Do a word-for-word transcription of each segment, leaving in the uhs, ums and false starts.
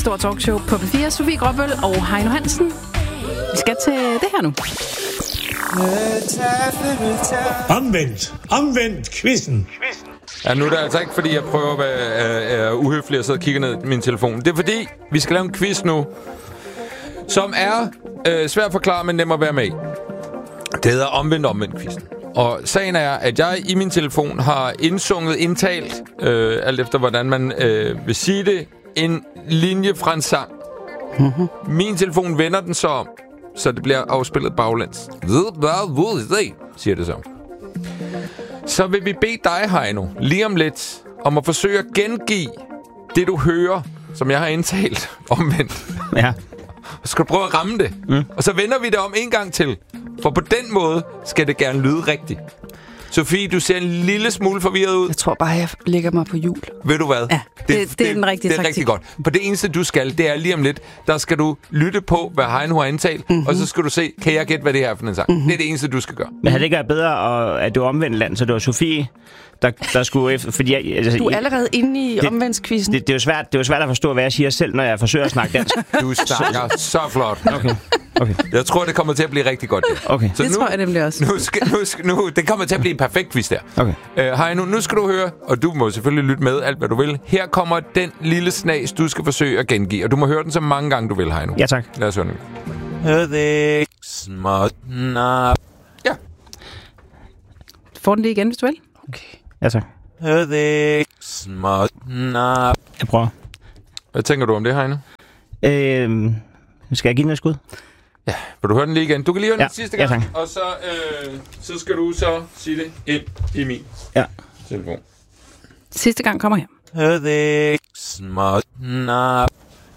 stort talkshow på P fire. Sofie Gråbøl og Heino Hansen. Vi skal til det her nu. Omvendt. Omvendt quizzen. Ja, nu er det altså ikke, fordi jeg prøver at være uh, uhøflig og sidde og kigge ned i min telefon. Det er fordi, vi skal lave en quiz nu, som er uh, svært at forklare, men nem at være med i. Det hedder omvendt omvendt quizzen. Og sagen er, at jeg i min telefon har indsunget, indtalt, øh, alt efter hvordan man øh, vil sige det, en linje fra en sang. Mm-hmm. Min telefon vender den så om, så det bliver afspillet baglæns. Siger det så. Så vil vi bede dig, Heino, lige om lidt, om at forsøge at gengive det, du hører, som jeg har indtalt omvendt. Ja. Så skal du prøve at ramme det. Mm. Og så vender vi det om en gang til. For på den måde skal det gerne lyde rigtigt. Sofie, du ser en lille smule forvirret ud. Jeg tror bare, jeg lægger mig på hjul. Ved du hvad? Ja, det, det, det er den rigtige Det er taktik. rigtig godt. For det eneste, du skal, det er lige om lidt, der skal du lytte på, hvad Heino har indtalt, mm-hmm. og så skal du se, kan jeg gætte, hvad det her er for en sang? Mm-hmm. Det er det eneste, du skal gøre. Men havde det ikke været bedre, at det var omvendt land, så det var Sofie, der, der skulle efter... Fordi jeg, altså, du er allerede inde i omvendtskvisten. Det, det, det, er jo svært, det er jo svært at forstå, hvad jeg siger selv, når jeg forsøger at snakke dansk. Du snakker så flot. Okay. Okay. Jeg tror, det kommer til at blive rigtig godt. Det, okay. Så det nu, tror jeg nemlig også. Nu skal, nu skal, nu, det kommer til at blive en perfekt quiz der. Okay. Uh, Heino, nu skal du høre, og du må selvfølgelig lytte med alt, hvad du vil. Her kommer den lille snas, du skal forsøge at gengive. Og du må høre den så mange gange, du vil, Heino. Ja, tak. Lad os høre den. Ja. Får den lige igen, hvis du vil. Okay. Ja, tak. Jeg prøver. Hvad tænker du om det, Heino? Øh, skal jeg give den et skud? Ja, vil du høre den lige igen? Du kan lige høre den ja. sidste gang, ja, og så, øh, så skal du så sige det ind i min ja. telefon. Sidste gang kommer her. Hedex Matnat.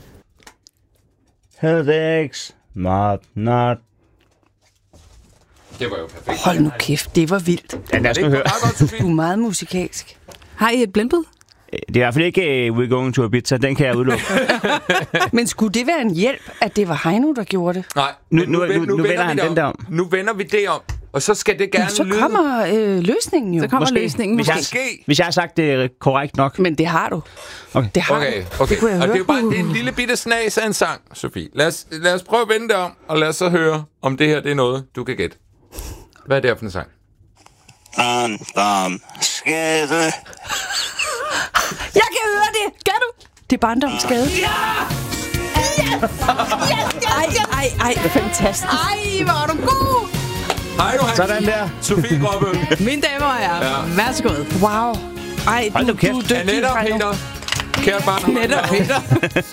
Hedex Matnat. Det var jo perfekt. Hold nu kæft, det var vildt. Ja, lad os nu høre. Du er meget musikalsk. Har I et blindbud? Det er i hvert fald ikke uh, We're Going to Ibiza. Den kan jeg udelukke. Men skulle det være en hjælp, at det var Heino, der gjorde det? Nej. Nu, nu, nu, nu, nu vender han den der om. Nu vender vi det om. Og så skal det gerne Men så lyde. kommer øh, løsningen jo. Så kommer måske. løsningen Hvis måske. jeg, hvis jeg har sagt det korrekt nok. Men det har du. Okay. Det har Okay, du. okay. Det kunne jeg og høre. det er jo bare det er en lille bitte snas af en sang, Sofie. Lad os, lad os prøve at vende det om, og lad os så høre, om det her det er noget, du kan gætte. Hvad er det her for en sang? Barndom skade. Jeg kan høre det. Kan du? Det er barndomsskade. Ja! Yes! Yes, Ej, ej, ej. Det er fantastisk. Ej, hvor er du god! Hej, du Sådan der. Sofie Gråbøl. Mine damer og herrer, Ja. værsgo. Wow. Ej, Hold du, nu kæft. du er dygtig, Annette og Heino. Peter. Kært barn. Annette og Peter.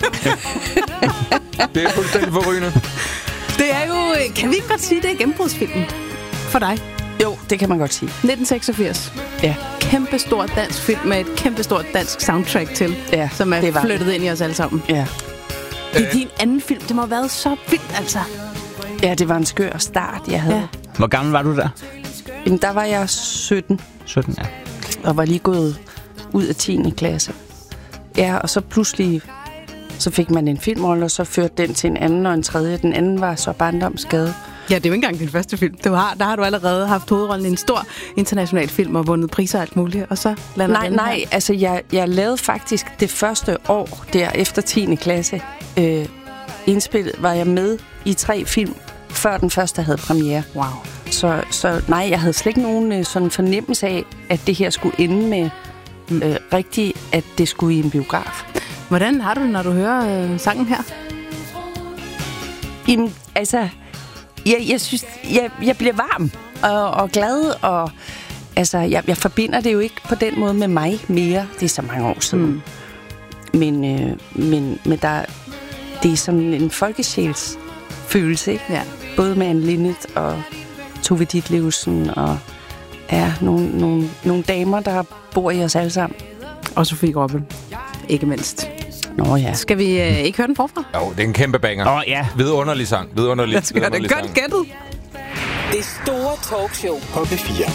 Det er fuldstændig forrygende. Det er jo... Kan vi ikke godt sige, det er gennembrudsfilmen for dig? Jo, det kan man godt sige. nitten seksogfirs. Ja. Kæmpestort dansk film med et kæmpestort dansk soundtrack til, Ja, som er det var flyttet ind i os alle sammen. Ja. Det er din anden film. Det må have været så vildt, altså. Ja, det var en skør start, jeg havde. Ja. Hvor gammel var du der? Jamen, der var jeg sytten, sytten, ja. og var lige gået ud af tiende klasse. Ja, og så pludselig, så fik man en filmrolle, og så førte den til en anden og en tredje. Den anden var så barndomsskade. Ja, det er jo ikke engang din første film. Du har, der har du allerede haft hovedrollen i en stor international film og vundet priser og alt muligt, og så lander Nej, den nej, her. altså jeg, jeg lavede faktisk det første år der efter tiende klasse. Øh, indspillet var jeg med i tre film, før den første havde premiere. Wow. Så, så nej, jeg havde slet ikke nogen øh, sådan fornemmelse af, at det her skulle ende med øh, rigtigt, at det skulle i en biograf. Hvordan har du det, når du hører øh, sangen her? Jamen, altså, jeg, jeg synes, jeg, jeg bliver varm og, og glad, og altså, jeg, jeg forbinder det jo ikke på den måde med mig mere. Det er så mange år siden. Mm. Men, øh, men, men der, det er sådan en folkesjælsfølelse, ikke? Ja. Både med Anne Linnet og Tove Ditlevsen og ja, nogle, nogle, nogle damer, der bor i os alle sammen. Og Sofie Gråbøl. Ikke mindst. Nå ja. Skal vi øh, ikke høre den forfra? Jo, det er en kæmpe banger. Åh, oh, ja. Vidunderlig sang. Vidunderlig, Lad os gøre det. vidunderlig Godt sang. gættet. Det store talkshow På P fire.